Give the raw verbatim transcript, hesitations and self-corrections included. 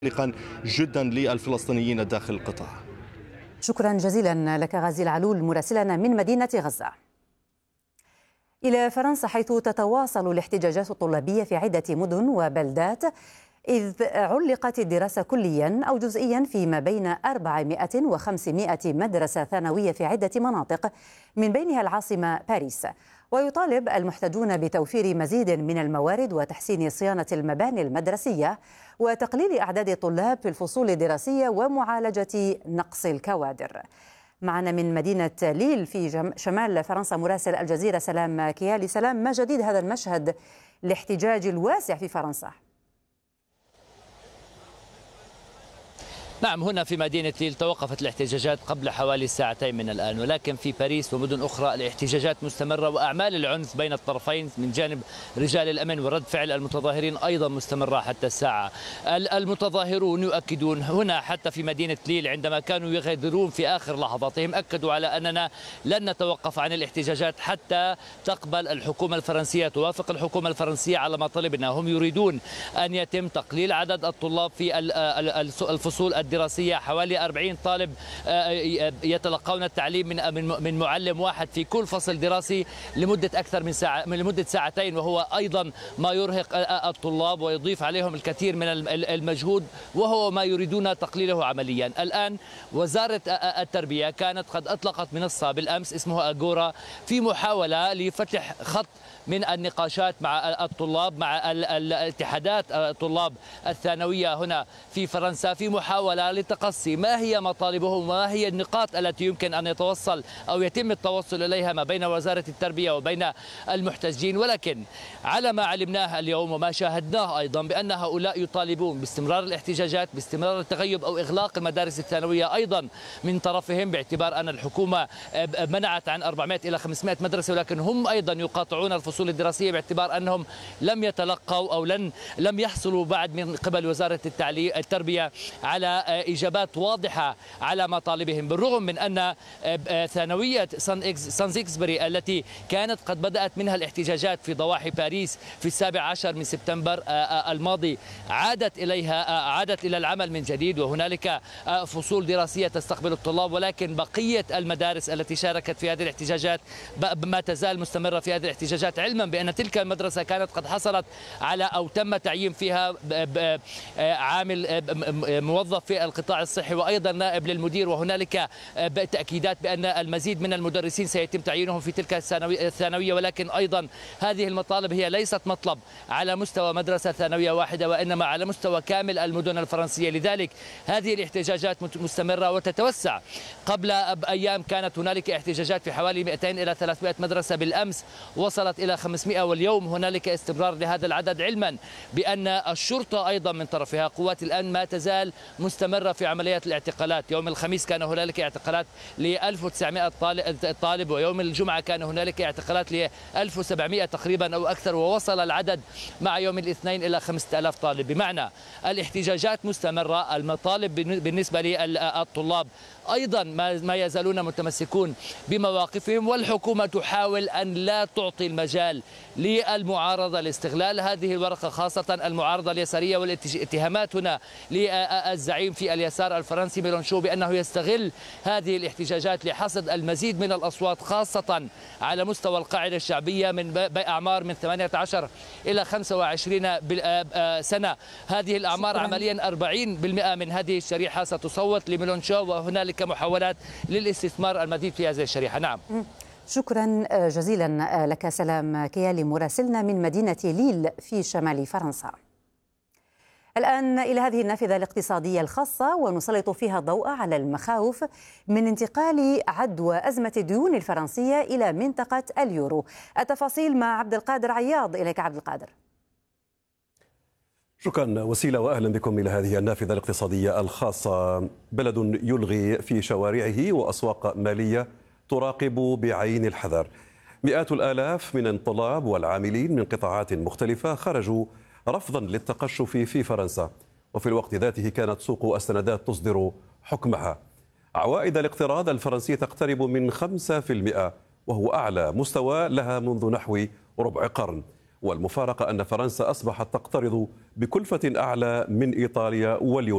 مقلقا جدا للفلسطينيين داخل القطاع. شكرا جزيلا لك غازي العلول مراسلنا من مدينة غزة. إلى فرنسا، حيث تتواصل الاحتجاجات الطلابية في عدة مدن وبلدات، إذ علقت الدراسة كليا أو جزئيا في ما بين أربعمائة وخمسمائة مدرسة ثانوية في عدة مناطق من بينها العاصمة باريس. ويطالب المحتجون بتوفير مزيد من الموارد وتحسين صيانة المباني المدرسية وتقليل أعداد الطلاب في الفصول الدراسية ومعالجة نقص الكوادر. معنا من مدينة ليل في شمال فرنسا مراسل الجزيرة سلام كيالي. سلام، ما جديد هذا المشهد الاحتجاج الواسع في فرنسا؟ نعم، هنا في مدينة ليل توقفت الاحتجاجات قبل حوالي ساعتين من الآن، ولكن في باريس ومدن أخرى الاحتجاجات مستمرة، وأعمال العنف بين الطرفين من جانب رجال الأمن ورد فعل المتظاهرين أيضا مستمرة حتى الساعة. المتظاهرون يؤكدون هنا حتى في مدينة ليل عندما كانوا يغادرون في آخر لحظاتهم أكدوا على أننا لن نتوقف عن الاحتجاجات حتى تقبل الحكومة الفرنسية، توافق الحكومة الفرنسية على مطالبنا. هم يريدون أن يتم تقليل عدد الطلاب في الفصول الدراسية، حوالي أربعين طالب يتلقون التعليم من من معلم واحد في كل فصل دراسي لمدة أكثر من ساعة لمدة ساعتين، وهو أيضا ما يرهق الطلاب ويضيف عليهم الكثير من المجهود، وهو ما يريدون تقليله عمليا. الآن وزارة التربية كانت قد أطلقت منصة بالأمس اسمها أجورا في محاولة لفتح خط من النقاشات مع الطلاب، مع الاتحادات الطلاب الثانوية هنا في فرنسا، في محاولة لتقصي ما هي مطالبهم وما هي النقاط التي يمكن أن يتوصل أو يتم التوصل إليها ما بين وزارة التربية وبين المحتجين. ولكن على ما علمناه اليوم وما شاهدناه أيضا بأن هؤلاء يطالبون باستمرار الاحتجاجات، باستمرار التغيب أو إغلاق المدارس الثانوية أيضا من طرفهم، باعتبار أن الحكومة منعت عن أربعمائة إلى خمسمائة مدرسة، ولكن هم أيضا يقاطعون الفصول الدراسية باعتبار أنهم لم يتلقوا أو لن لم يحصلوا بعد من قبل وزارة التعليم التربية على إجابات واضحة على مطالبهم، بالرغم من أن ثانوية سان إكسبري التي كانت قد بدأت منها الاحتجاجات في ضواحي باريس في السابع عشر من سبتمبر الماضي عادت إليها عادت إلى العمل من جديد، وهنالك فصول دراسية تستقبل الطلاب، ولكن بقية المدارس التي شاركت في هذه الاحتجاجات ما تزال مستمرة في هذه الاحتجاجات، علما بأن تلك المدرسة كانت قد حصلت على أو تم تعيين فيها عامل موظف في القطاع الصحي وأيضا نائب للمدير، وهنالك تأكيدات بأن المزيد من المدرسين سيتم تعيينهم في تلك الثانوية. ولكن أيضا هذه المطالب هي ليست مطلب على مستوى مدرسة ثانوية واحدة، وإنما على مستوى كامل المدن الفرنسية. لذلك هذه الاحتجاجات مستمرة وتتوسع. قبل أيام كانت هنالك احتجاجات في حوالي مئتين إلى ثلاثمائة مدرسة، بالأمس وصلت إلى خمسمائة، واليوم هنالك استمرار لهذا العدد، علما بأن الشرطة أيضا من طرفها قوات الأمن ما تزال مستمرة في عمليات الاعتقالات. يوم الخميس كان هنالك اعتقالات ل ألف وتسعمائة طالب، ويوم الجمعة كان هنالك اعتقالات ل ألف وسبعمائة تقريبا أو أكثر، ووصل العدد مع يوم الاثنين إلى خمسة آلاف طالب. بمعنى الاحتجاجات مستمرة، المطالب بالنسبة للطلاب أيضا ما يزالون متمسكون بمواقفهم، والحكومة تحاول أن لا تعطي المجال للمعارضة لاستغلال هذه الورقة، خاصة المعارضة اليسارية، والاتهامات هنا للزعيم في اليسار الفرنسي ميلانشو بأنه يستغل هذه الاحتجاجات لحصد المزيد من الأصوات، خاصة على مستوى القاعدة الشعبية من بأعمار من ثمانية عشر إلى خمسة وعشرين سنة. هذه الأعمار عمليا أربعين بالمئة من هذه الشريحة ستصوت لميلانشو، وهنالك محاولات للاستثمار المزيد في هذه الشريحة. نعم، شكرا جزيلا لك سلام كيالي مراسلنا من مدينة ليل في شمال فرنسا. الآن إلى هذه النافذة الاقتصادية الخاصة، ونسلط فيها الضوء على المخاوف من انتقال عدوى أزمة الديون الفرنسية إلى منطقة اليورو. التفاصيل مع عبد القادر عياض. إليك عبد القادر. شكرا وسيلة، وأهلا بكم إلى هذه النافذة الاقتصادية الخاصة. بلد يلغي في شوارعه وأسواق مالية تراقب بعين الحذر. مئات الآلاف من الطلاب والعاملين من قطاعات مختلفة خرجوا رفضا للتقشف في فرنسا، وفي الوقت ذاته كانت سوق السندات تصدر حكمها. عوائد الاقتراض الفرنسي تقترب من خمسة بالمئة، وهو أعلى مستوى لها منذ نحو ربع قرن. والمفارقة أن فرنسا أصبحت تقترض بكلفة أعلى من إيطاليا واليونان.